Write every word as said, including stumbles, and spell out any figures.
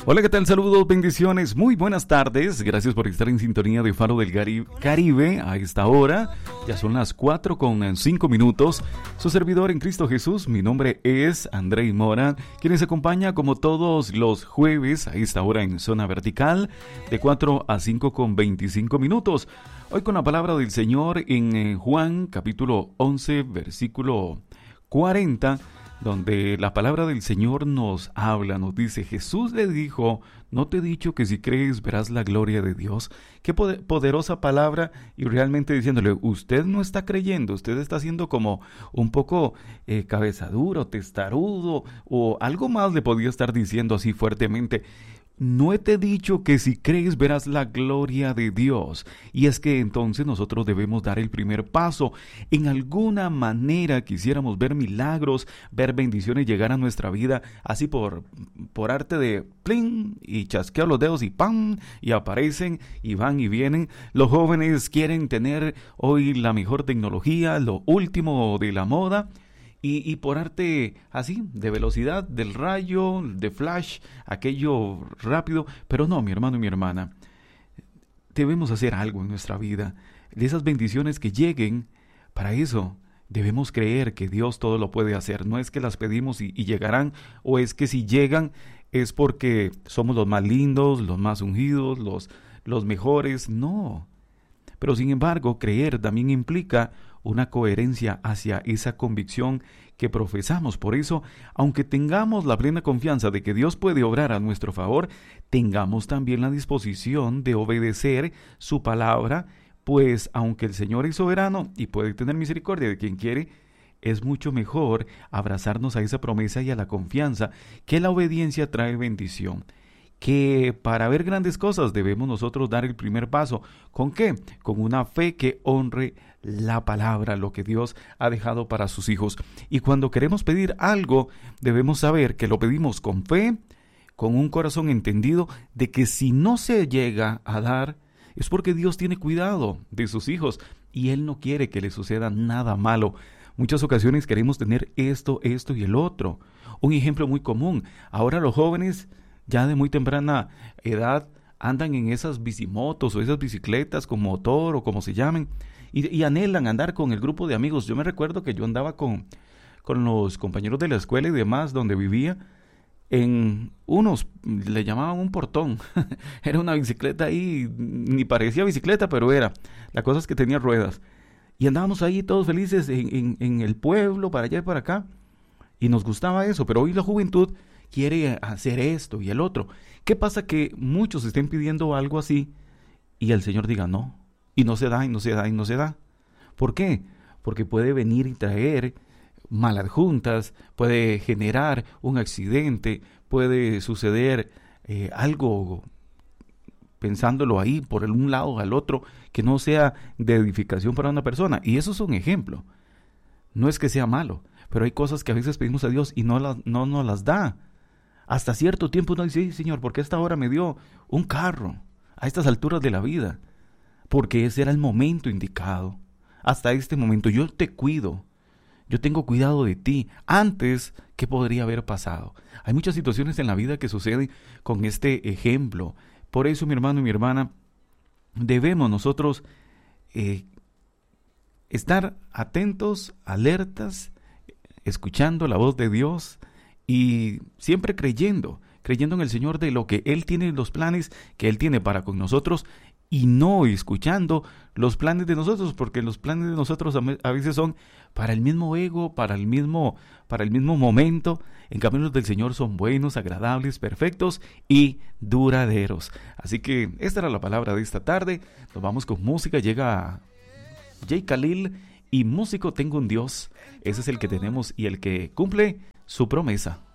Hola, ¿qué tal? Saludos, bendiciones, muy buenas tardes. Gracias por estar en sintonía de Faro del Cari- Caribe a esta hora. Ya son las cuatro con cinco minutos. Su servidor en Cristo Jesús, mi nombre es Andrei Mora, quien se acompaña como todos los jueves a esta hora en Zona Vertical, de cuatro a cinco con veinticinco minutos. Hoy con la palabra del Señor en eh, Juan, capítulo once, versículo cuarenta, donde la palabra del Señor nos habla, nos dice: Jesús le dijo, ¿no te he dicho que si crees verás la gloria de Dios? Qué poder, poderosa palabra, y realmente diciéndole, usted no está creyendo, usted está siendo como un poco eh, cabezaduro, testarudo, o algo más le podía estar diciendo así fuertemente. No te he dicho que si crees verás la gloria de Dios. Y es que entonces nosotros debemos dar el primer paso. En alguna manera quisiéramos ver milagros, ver bendiciones llegar a nuestra vida, así por, por arte de plin, y chasqueo los dedos y ¡pam! Y aparecen y van y vienen. Los jóvenes quieren tener hoy la mejor tecnología, lo último de la moda. Y, y por arte así, de velocidad, del rayo, de flash, aquello rápido. Pero no, mi hermano y mi hermana, debemos hacer algo en nuestra vida. De esas bendiciones que lleguen, para eso debemos creer que Dios todo lo puede hacer. No es que las pedimos y, y llegarán, o es que si llegan es porque somos los más lindos, los más ungidos, los, los mejores. No. Pero sin embargo, creer también implica una coherencia hacia esa convicción que profesamos. Por eso, aunque tengamos la plena confianza de que Dios puede obrar a nuestro favor, tengamos también la disposición de obedecer su palabra, pues aunque el Señor es soberano y puede tener misericordia de quien quiere, es mucho mejor abrazarnos a esa promesa y a la confianza que la obediencia trae bendición. Que para ver grandes cosas debemos nosotros dar el primer paso. ¿Con qué? Con una fe que honre la palabra, lo que Dios ha dejado para sus hijos. Y cuando queremos pedir algo, debemos saber que lo pedimos con fe, con un corazón entendido de que si no se llega a dar, es porque Dios tiene cuidado de sus hijos y Él no quiere que les suceda nada malo. Muchas ocasiones queremos tener esto, esto y el otro. Un ejemplo muy común. Ahora los jóvenes ya de muy temprana edad andan en esas bicimotos o esas bicicletas con motor o como se llamen, y, y anhelan andar con el grupo de amigos. Yo me recuerdo que yo andaba con, con los compañeros de la escuela y demás donde vivía, en unos, le llamaban un portón, era una bicicleta ahí, ni parecía bicicleta, pero era, la cosa es que tenía ruedas, y andábamos ahí todos felices en, en, en el pueblo, para allá y para acá, y nos gustaba eso. Pero hoy la juventud quiere hacer esto y el otro. ¿Qué pasa? Que muchos estén pidiendo algo así y el Señor diga no, y no se da, y no se da, y no se da. ¿Por qué? Porque puede venir y traer malas juntas, puede generar un accidente, puede suceder eh, algo, pensándolo ahí por un lado al otro, que no sea de edificación para una persona. Y eso es un ejemplo. No es que sea malo, pero hay cosas que a veces pedimos a Dios y no, la, no nos las da. Hasta cierto tiempo uno dice, sí, Señor, ¿por qué a esta hora me dio un carro? A estas alturas de la vida. Porque ese era el momento indicado. Hasta este momento yo te cuido. Yo tengo cuidado de ti. Antes, ¿qué podría haber pasado? Hay muchas situaciones en la vida que suceden con este ejemplo. Por eso, mi hermano y mi hermana, debemos nosotros eh, estar atentos, alertas, escuchando la voz de Dios, y siempre creyendo, creyendo en el Señor de lo que Él tiene, los planes que Él tiene para con nosotros, y no escuchando los planes de nosotros, porque los planes de nosotros a veces son para el mismo ego, para el mismo, para el mismo momento. En cambio, los del Señor son buenos, agradables, perfectos y duraderos. Así que esta era la palabra de esta tarde. Nos vamos con música. Llega Jay Khalil y Músico Tengo un Dios. Ese es el que tenemos y el que cumple su promesa.